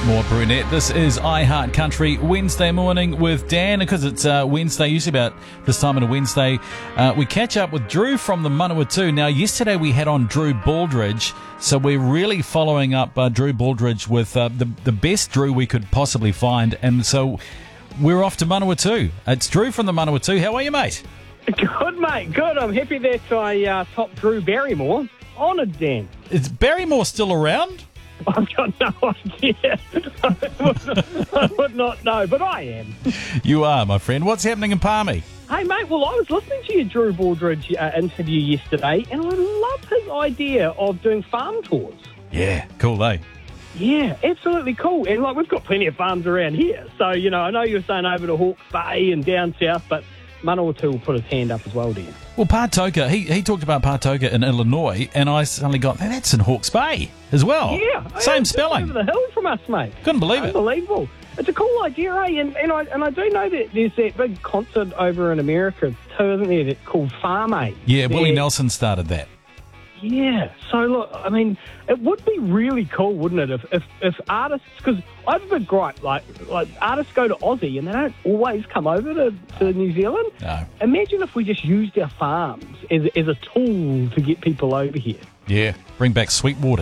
get more brunette. This is iHeart Country Wednesday morning with Dan. Because it's Wednesday, usually about this time on a Wednesday, we catch up with Drew from the Manawatu. Now, yesterday we had on Drew Baldridge, so we're really following up Drew Baldridge with the best Drew we could possibly find. And so we're off to Manawatu. It's Drew from the Manawatu. How are you, mate? Good, mate. Good. I'm happy that I topped Drew Barrymore. Honoured, Dan. Is Barrymore still around? I've got no idea. I would not know, but I am. You are, my friend. What's happening in Palmy? Hey, mate, well, I was listening to your Drew Baldridge interview yesterday, and I love his idea of doing farm tours. Yeah, cool, eh? Yeah, absolutely cool. And, we've got plenty of farms around here. So, I know you were saying over to Hawke's Bay and down south, but Manawatu will put his hand up as well, Dan. Well, Patoka, he talked about Patoka in Illinois, and I suddenly got, that's in Hawke's Bay as well. Yeah. Same spelling. Over the hill from us, mate. Couldn't believe it. Unbelievable. It's a cool idea, eh? And I do know that there's that big concert over in America too, isn't there, that's called Farm Aid. Yeah, Willie Nelson started that. Yeah, so look, I mean, it would be really cool, wouldn't it, if artists, because I have a big gripe, like artists go to Aussie and they don't always come over to New Zealand. No. Imagine if we just used our farms as a tool to get people over here. Yeah, bring back Sweetwater.